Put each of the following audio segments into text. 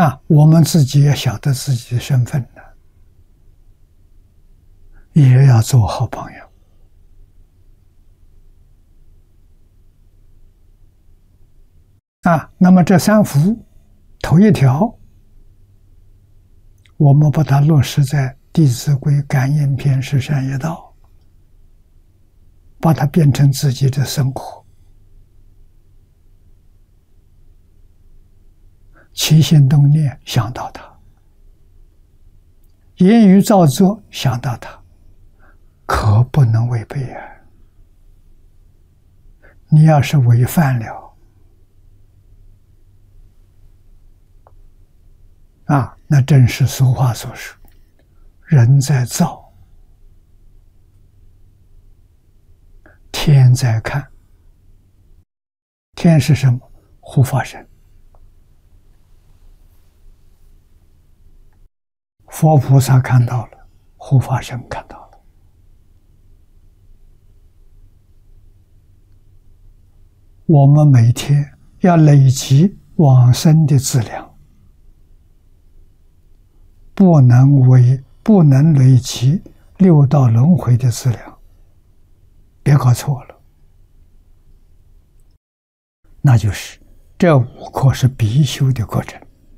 我们自己也晓得自己的身份呢，也要做好榜样。那么这三福，头一条，我们把它落实在《弟子规》感应篇十善业道，把它变成自己的生活。起心动念想到它，言语造作想到它，可不能违背啊！你要是违反了，那正是俗话所说，人在造，天在看。天是什么？护法神。佛菩萨看到了，护法神看到了。我们每天要累积往生的资粮，不能累积六道轮回的资粮，别搞错了。那就是这5课是必修的课程。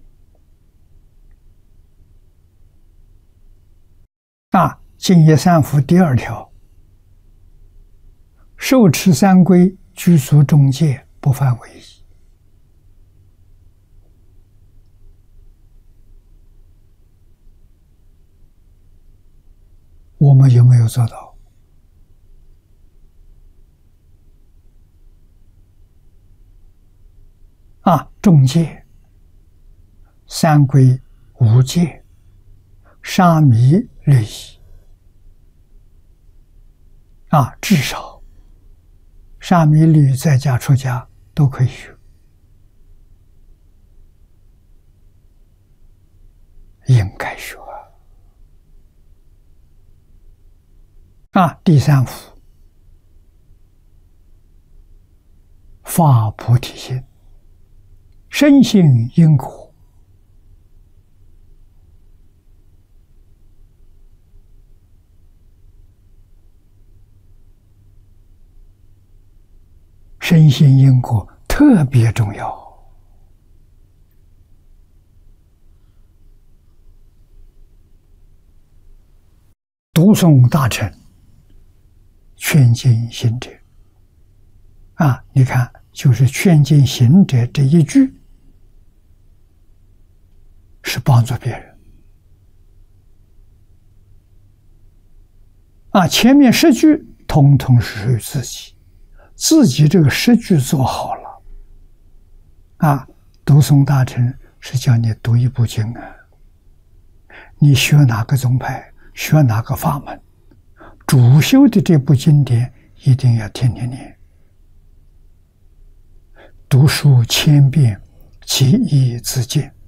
净业三福第2条，受持三规，具足众戒，不犯违仪。我们有没有做到？众戒、三规、五戒、沙弥律仪。至少沙弥律在家出家都可以学，应该学第3福，发菩提心，深信因果，深信因果特别重要。读诵大乘，劝进行者。你看，就是劝进行者这一句，是帮助别人。前面10句统统是属于自己。自己这个10句做好了，读诵大乘是叫你读一部经你学哪个宗派，学哪个法门，主修的这部经典一定要天天念。读书千遍，其义自见。